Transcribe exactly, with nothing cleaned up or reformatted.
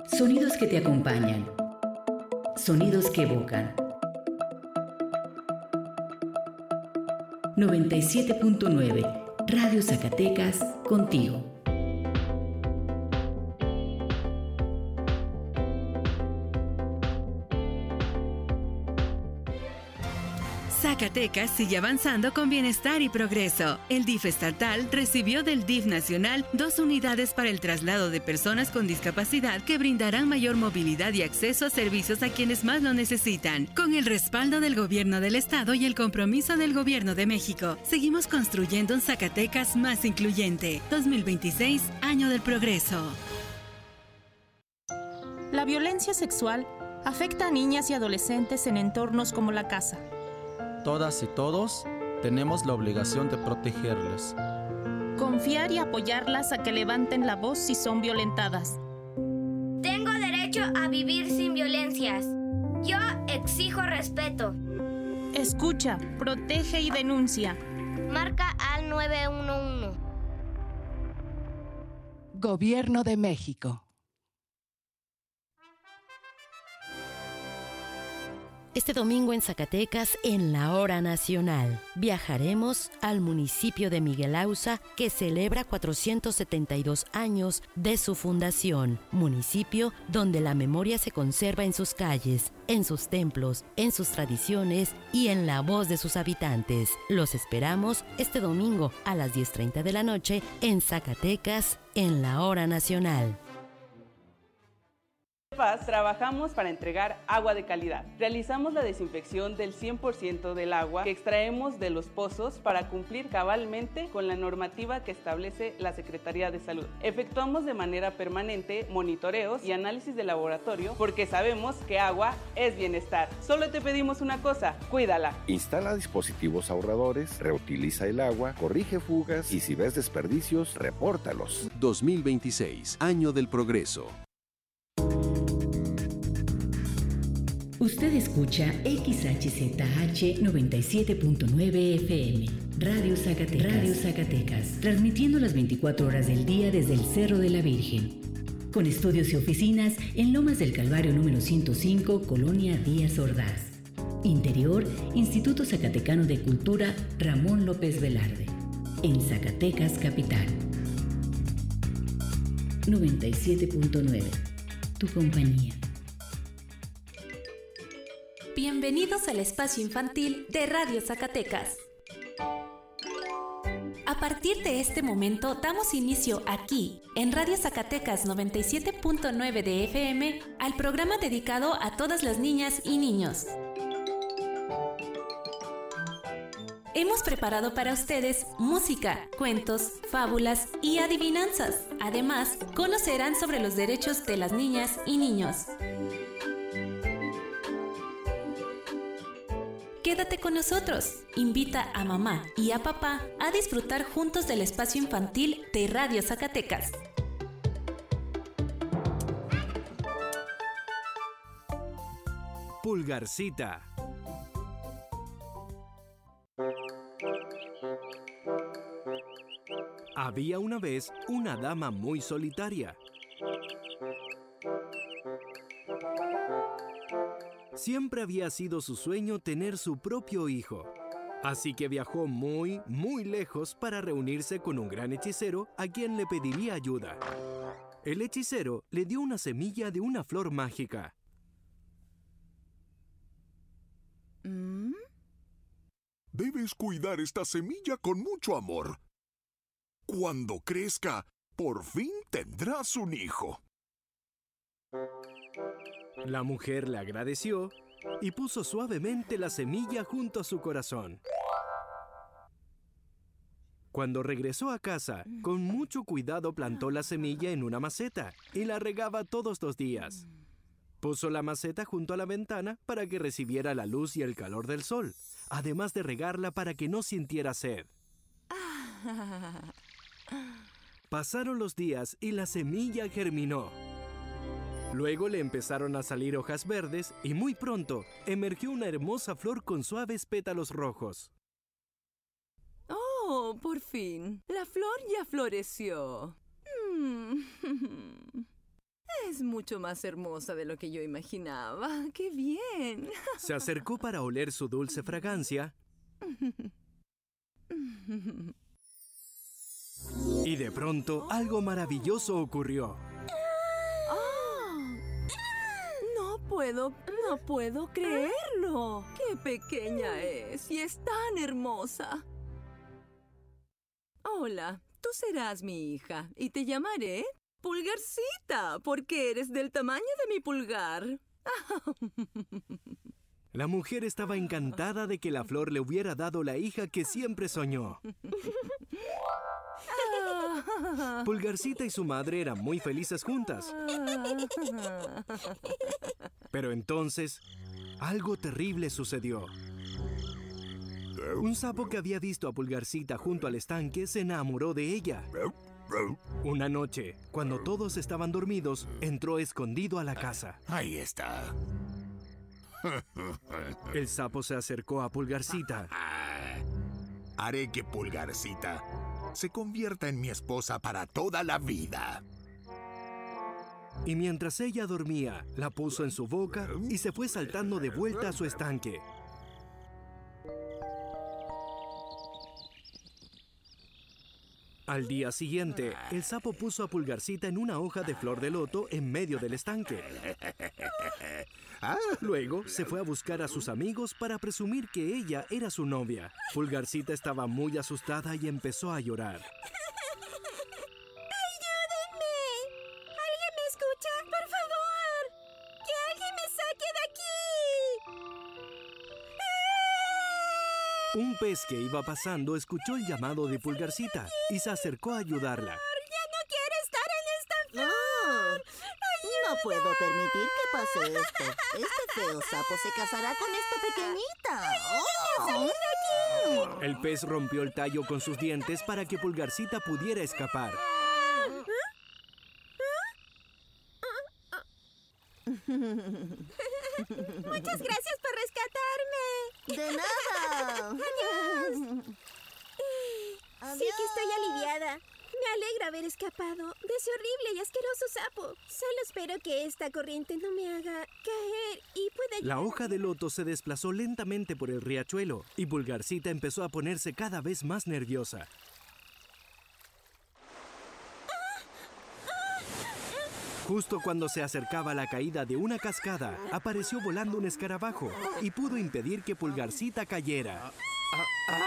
Sonidos que te acompañan. Sonidos que evocan. noventa y siete punto nueve Radio Zacatecas, contigo. Zacatecas sigue avanzando con bienestar y progreso. El D I F estatal recibió del D I F nacional dos unidades para el traslado de personas con discapacidad que brindarán mayor movilidad y acceso a servicios a quienes más lo necesitan. Con el respaldo del Gobierno del Estado y el compromiso del Gobierno de México, seguimos construyendo un Zacatecas más incluyente. dos mil veintiséis, Año del Progreso. La violencia sexual afecta a niñas y adolescentes en entornos como la casa. Todas y todos tenemos la obligación de protegerles. Confiar y apoyarlas a que levanten la voz si son violentadas. Tengo derecho a vivir sin violencias. Yo exijo respeto. Escucha, protege y denuncia. Marca al nueve uno uno. Gobierno de México. Este domingo en Zacatecas, en la Hora Nacional, viajaremos al municipio de Miguel Auza, que celebra cuatrocientos setenta y dos años de su fundación. Municipio donde la memoria se conserva en sus calles, en sus templos, en sus tradiciones y en la voz de sus habitantes. Los esperamos este domingo a las diez treinta de la noche en Zacatecas, en la Hora Nacional. Trabajamos para entregar agua de calidad. Realizamos la desinfección del cien por ciento del agua que extraemos de los pozos para cumplir cabalmente con la normativa que establece la Secretaría de Salud. Efectuamos de manera permanente monitoreos y análisis de laboratorio porque sabemos que agua es bienestar. Solo te pedimos una cosa, cuídala. Instala dispositivos ahorradores, reutiliza el agua, corrige fugas y si ves desperdicios, repórtalos. dos mil veintiséis, Año del Progreso. Usted escucha X H Z H noventa y siete punto nueve F M, Radio Zacatecas. Radio Zacatecas, transmitiendo las veinticuatro horas del día desde el Cerro de la Virgen. Con estudios y oficinas en Lomas del Calvario número ciento cinco, Colonia Díaz Ordaz. Interior, Instituto Zacatecano de Cultura Ramón López Velarde. En Zacatecas, capital. noventa y siete punto nueve, tu compañía. Bienvenidos al espacio infantil de Radio Zacatecas. A partir de este momento damos inicio aquí, en Radio Zacatecas noventa y siete punto nueve de F M, al programa dedicado a todas las niñas y niños. Hemos preparado para ustedes música, cuentos, fábulas y adivinanzas. Además, conocerán sobre los derechos de las niñas y niños. Quédate con nosotros. Invita a mamá y a papá a disfrutar juntos del espacio infantil de Radio Zacatecas. Pulgarcita. Había una vez una dama muy solitaria. Siempre había sido su sueño tener su propio hijo. Así que viajó muy, muy lejos para reunirse con un gran hechicero a quien le pediría ayuda. El hechicero le dio una semilla de una flor mágica. ¿Mm? Debes cuidar esta semilla con mucho amor. Cuando crezca, por fin tendrás un hijo. La mujer le agradeció y puso suavemente la semilla junto a su corazón. Cuando regresó a casa, con mucho cuidado plantó la semilla en una maceta y la regaba todos los días. Puso la maceta junto a la ventana para que recibiera la luz y el calor del sol, además de regarla para que no sintiera sed. Pasaron los días y la semilla germinó. Luego le empezaron a salir hojas verdes y muy pronto emergió una hermosa flor con suaves pétalos rojos. ¡Oh, por fin! La flor ya floreció. Mm. Es muy mucho más hermosa de lo que yo imaginaba. ¡Qué bien! Se acercó para oler su dulce fragancia. Y de pronto, algo maravilloso ocurrió. No puedo, no puedo creerlo. ¡Qué pequeña es! Y es tan hermosa. Hola, tú serás mi hija y te llamaré Pulgarcita, porque eres del tamaño de mi pulgar. La mujer estaba encantada de que la flor le hubiera dado la hija que siempre soñó. Pulgarcita y su madre eran muy felices juntas. Pero entonces, algo terrible sucedió. Un sapo que había visto a Pulgarcita junto al estanque se enamoró de ella. Una noche, cuando todos estaban dormidos, entró escondido a la casa. Ahí está. El sapo se acercó a Pulgarcita. Haré que Pulgarcita se convierta en mi esposa para toda la vida. Y mientras ella dormía, la puso en su boca y se fue saltando de vuelta a su estanque. Al día siguiente, el sapo puso a Pulgarcita en una hoja de flor de loto en medio del estanque. Luego, se fue a buscar a sus amigos para presumir que ella era su novia. Pulgarcita estaba muy asustada y empezó a llorar. ¡Ayúdenme! ¿Alguien me escucha? ¡Por favor! ¡Que alguien me saque de aquí! Un pez que iba pasando escuchó el llamado de Pulgarcita y se acercó a ayudarla. ¡Ya no quiero estar en esta flor! Oh, no puedo permitir que pase esto. Este feo sapo se casará con esta pequeñita. Oh. El pez rompió el tallo con sus dientes para que Pulgarcita pudiera escapar. Muchas gracias por rescatarme. De nada. Adiós. Sí que estoy aliviada. Me alegra haber escapado de ese horrible y asqueroso sapo. Solo espero que esta corriente no me haga caer y pueda... La hoja de loto se desplazó lentamente por el riachuelo y Pulgarcita empezó a ponerse cada vez más nerviosa. Justo cuando se acercaba a la caída de una cascada, apareció volando un escarabajo y pudo impedir que Pulgarcita cayera.